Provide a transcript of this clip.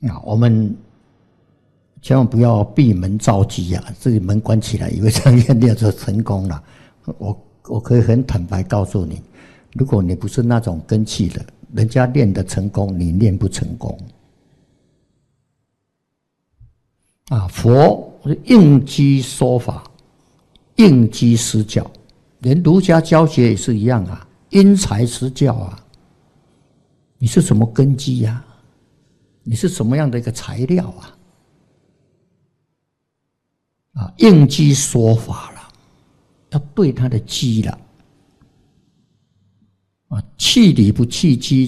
我们千万不要闭门造机啊！这个门关起来，以为这样练就成功了。我可以很坦白告诉你，如果你不是那种根器的，人家练得成功，你练不成功。佛应机说法，应机施教，连儒家教学也是一样啊，因材施教啊。你是什么根基啊？你是什么样的一个材料啊？应机说法了，要对他的机了。弃理不弃机，